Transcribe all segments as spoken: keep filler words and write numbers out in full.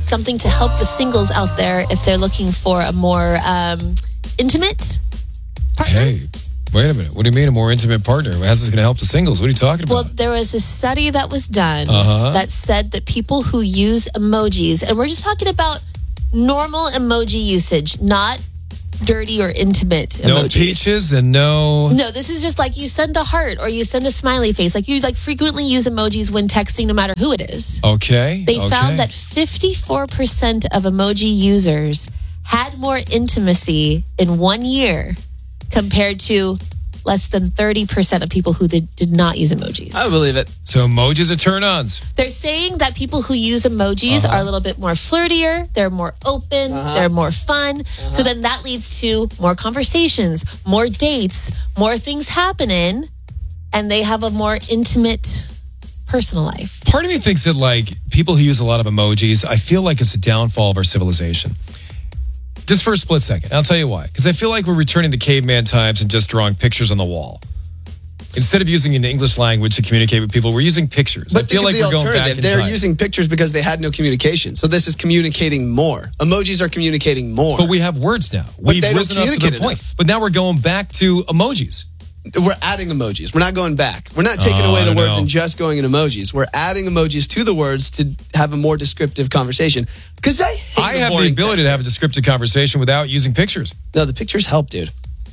something to help the singles out there if they're looking for a more um, intimate partner. Hey, wait a minute. What do you mean a more intimate partner? How's this going to help the singles? What are you talking about? Well, there was a study that was done Uh-huh. that said that people who use emojis, and we're just talking about normal emoji usage, not dirty or intimate no emojis. peaches and no... No, this is just like you send a heart or you send a smiley face. Like you like frequently use emojis when texting, no matter who it is. Okay. They okay. found that fifty-four percent of emoji users had more intimacy in one year compared to less than thirty percent of people who did, did not use emojis. I believe it. So emojis are turn-ons. They're saying that people who use emojis Uh-huh. are a little bit more flirtier, they're more open, Uh-huh. they're more fun. Uh-huh. So then that leads to more conversations, more dates, more things happening, and they have a more intimate personal life. Part of me thinks that, like, people who use a lot of emojis, I feel like it's a downfall of our civilization. Just for a split second. I'll tell you why. Because I feel like we're returning to caveman times and just drawing pictures on the wall. Instead of using the English language to communicate with people, we're using pictures. But I feel think like of the we're going back alternative. in They're time. using pictures because they had no communication. So this is communicating more. Emojis are communicating more. But we have words now. But We've they don't risen up to the communicate point. enough. But now we're going back to emojis. We're adding emojis. We're not going back. We're not taking Oh, away I the don't words know. and just going in emojis. We're adding emojis to the words to have a more descriptive conversation. Because I hate I have the boring ability text. to have a descriptive conversation without using pictures. No, the pictures help, dude.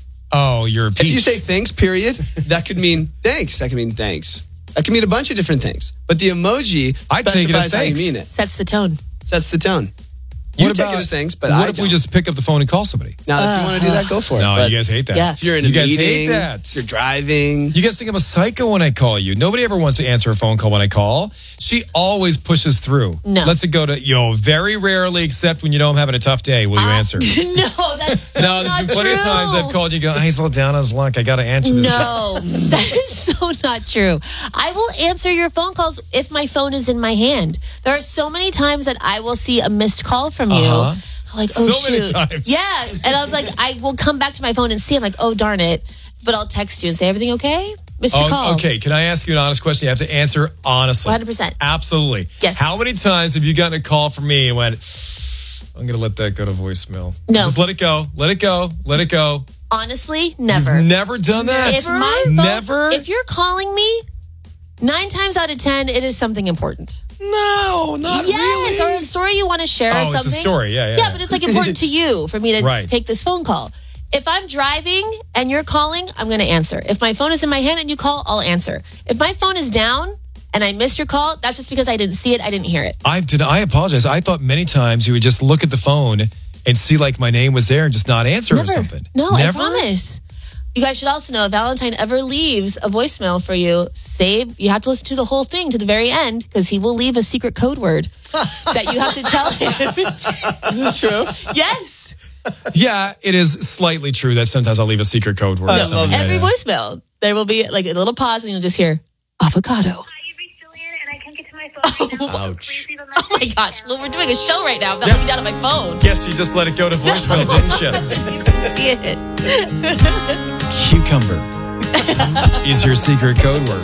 Oh, you're a peach. If you say thanks, period, that could mean thanks. That could mean thanks. That could mean a bunch of different things. But the emoji I take it as specifies how you thanks. mean it. Sets the tone. Sets the tone. You What take about- it as things, but what I if don't. we just pick up the phone and call somebody? Now, if you want to do that, go for it. No, But you guys hate that. Yeah. if you're in a You guys meeting, hate that. if you're driving. You guys think I'm a psycho when I call you. Nobody ever wants to answer a phone call when I call. She always pushes through. No. Lets it go to, yo, very rarely, except when you know I'm having a tough day, will you answer? No, that's so No, there's not been plenty true. of times I've called you and go, he's a little down on his luck. I got to answer this. No, that is so not true. I will answer your phone calls if my phone is in my hand. There are so many times that I will see a missed call from you. Uh-huh. I'm like, oh, So many shoot. times. Yeah. And I'm like, I will come back to my phone and see. I'm like, oh, darn it. But I'll text you and say, everything okay? Missed your call. Oh, okay, can I ask you an honest question? You have to answer honestly. one hundred percent. Absolutely. Yes. How many times have you gotten a call from me and went, I'm going to let that go to voicemail? No. Just let it go. Let it go. Let it go. Honestly, never. Never done that. If my phone, Never. If you're calling me, nine times out of ten, it is something important. No, not Yes, really. or a story you want to share or Oh, it's a something. story. Yeah, yeah, Yeah, yeah. but it's like important to you for me to Right. take this phone call. If I'm driving and you're calling, I'm going to answer. If my phone is in my hand and you call, I'll answer. If my phone is down and I missed your call, that's just because I didn't see it, I didn't hear it. I did. I apologize. I thought many times you would just look at the phone and see like my name was there and just not answer Never. or something. No, Never? I promise. You guys should also know if Valentine ever leaves a voicemail for you, save, you have to listen to the whole thing to the very end because he will leave a secret code word that you have to tell him. Is this true? Yes. Yeah, it is slightly true that sometimes I'll leave a secret code word. I or love something. that. Every Yeah, yeah. voicemail, there will be like a little pause and you'll just hear avocado. Hi, you've reached Julian, and I can't get to my phone right now. Ouch. Please leave a Oh my message. gosh, well, we're doing a show right now. I'm not looking down at my phone. Yes, you just let it go to voicemail, didn't you? You can see it. Cucumber is your secret code word.